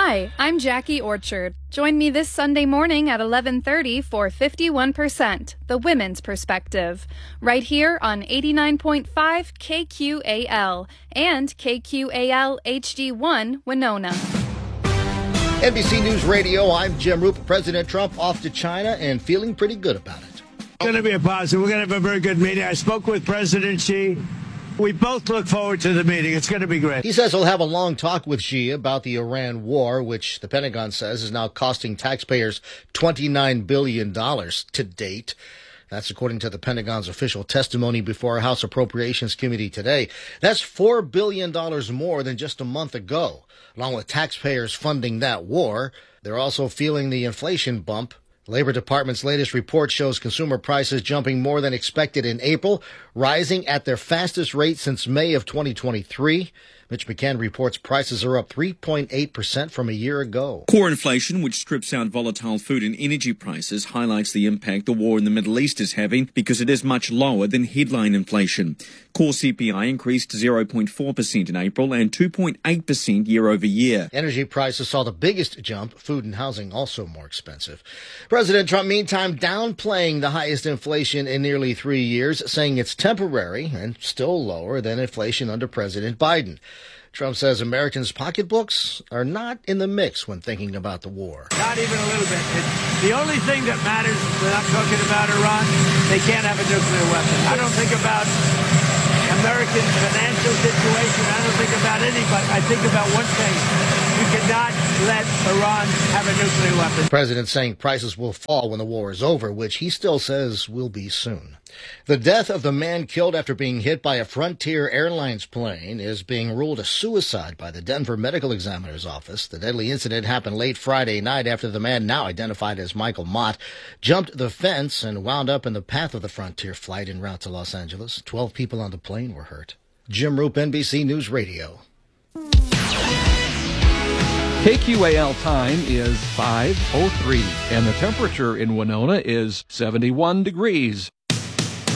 Hi, I'm Jackie Orchard. Join me this Sunday morning at 11:30 for 51%, the women's perspective, right here on 89.5 KQAL and KQAL HD1 Winona. NBC News Radio, I'm Jim Roop. President Trump off to China and feeling pretty good about it. It's going to be a positive. We're going to have a very good meeting. I spoke with President Xi. We both look forward to the meeting. It's going to be great. He says he'll have a long talk with Xi about the Iran war, which the Pentagon says is now costing taxpayers $29 billion to date. That's according to the Pentagon's official testimony before a House Appropriations Committee today. That's $4 billion more than just a month ago. Along with taxpayers funding that war, they're also feeling the inflation bump. The Labor Department's latest report shows consumer prices jumping more than expected in April, rising at their fastest rate since May of 2023. Mitch McCann reports prices are up 3.8% from a year ago. Core inflation, which strips out volatile food and energy prices, highlights the impact the war in the Middle East is having because it is much lower than headline inflation. Core CPI increased 0.4% in April and 2.8% year over year. Energy prices saw the biggest jump. Food and housing also more expensive. President Trump, meantime, downplaying the highest inflation in nearly 3 years, saying it's temporary and still lower than inflation under President Biden. Trump says Americans' pocketbooks are not in the mix when thinking about the war. Not even a little bit. The only thing that matters when I'm talking about Iran, they can't have a nuclear weapon. I don't think about American financial situation. I don't think about anybody. I think about one thing. We cannot let Iran have a nuclear weapon. The president saying prices will fall when the war is over, which he still says will be soon. The death of the man killed after being hit by a Frontier Airlines plane is being ruled a suicide by the Denver Medical Examiner's Office. The deadly incident happened late Friday night after the man, now identified as Michael Mott, jumped the fence and wound up in the path of the Frontier flight en route to Los Angeles. 12 people on the plane were hurt. Jim Roop, NBC News Radio. KQAL time is 5:03, and the temperature in Winona is 71 degrees.